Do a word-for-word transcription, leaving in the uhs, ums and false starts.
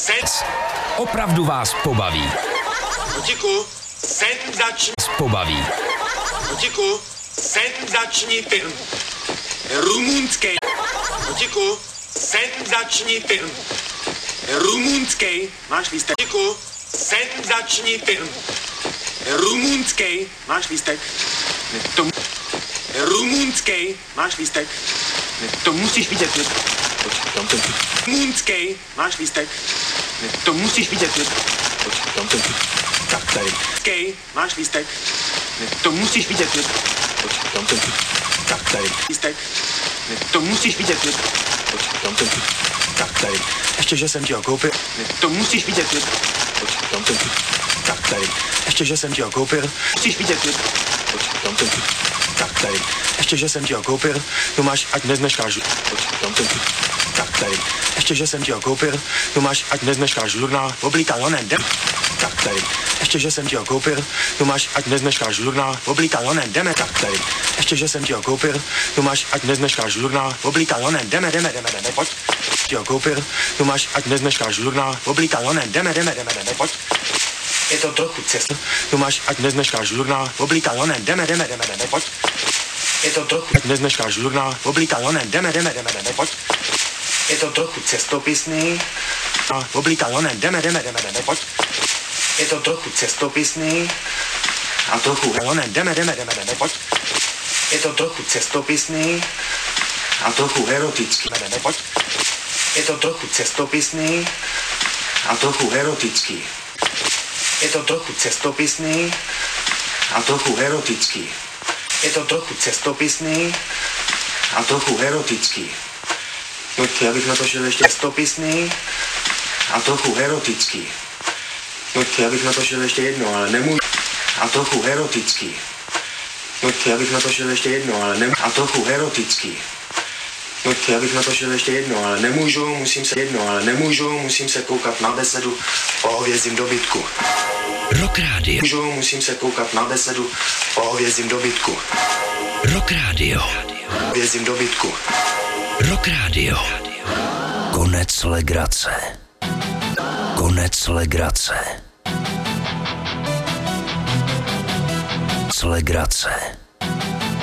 Sen... Opravdu vás pobaví. Kotíku, senzační... Pobaví. Kotíku, senzační film. Rumunský. Kotíku, senzační film. Rumunský. Máš lístek? Kotíku, senzační film. Rumunský. Máš lístek? Ne, to... Rumunský. Máš lístek? Ne, to musíš vidět. Počkej, tam ten... Rumunský. Máš lístek? Ne, to musíš vidět. Počkej, tam ten... Tak tady. Kej, máš lístek? Ne, to musíš vidět. Počkej, tam ten... Tak tady. Lístek? Ne, to musíš vidět. Počkej, tam ten... Tak tady. Ještě, že jsem ti ho koupil. Ne, to musíš vidět. Počkej, tam ten... Tak tady. Ještě, že jsem ti ho koupil. Musíš vidět. Počkej, tam ten... Tak tady. Ještě, že jsem ti ho koupil. Tu máš, ať nezneškáš. Počkej, tam ten... Tak tady. Ještě, že jsem ti ho koupil. Tu máš, ať nezneškáš žurnál. Oblíkal onen dem. Tak tady. Ještě, že jsem ti ho koupil. Tu máš, ať nezneškáš žurnál. Oblíkal onen deme. Tak tady. Ještě, že jsem ti ho koupil. Tu máš, ať nezneškáš žurnál. Oblíkal onen deme, deme, deme, deme, pojď. Ti ho koupil. Tu máš, ať nezneškáš žurnál. Oblíkal onen deme, deme, deme, deme, pojď. Je to trochu cesta. Tu máš, ať nezneškáš žurnál. Oblíkal onen deme, deme, deme, deme, pojď. Je to trochu, ať nezneškáš žurnál. Oblíkal onen deme, deme, deme, deme, pojď. Je to trochu cestopisný. A oblíkal onen deme, deme, deme, deme, pojď. Je to trochu cestopisný. A trochu onen deme, deme, deme, deme, pojď. Je to trochu cestopisný. A trochu erotický, deme, pojď. Je to trochu cestopisný. A trochu erotický. Je to trochu cestopisný. A trochu erotický. Je to trochu cestopisný. A trochu erotický. Počkej, já bych natočil ještě cestopisný. A trochu erotický. Počkej, já bych natočil ještě jedno, ale nemůžu. A trochu erotický. Počkej, já bych natočil ještě jedno, ale nemůžu. A trochu erotický. Počkej, já bych natočil ještě jedno, ale nemůžu, musím se jedno, ale nemůžu, musím se koukat na besedu o hovězím dobytku. Rock Radio. Můžu, musím se koukat na besedu o hovězím dobytku. Rock Radio. Hovězím dobytku. Rock Radio. Konec legrace. Konec legrace. Legrace.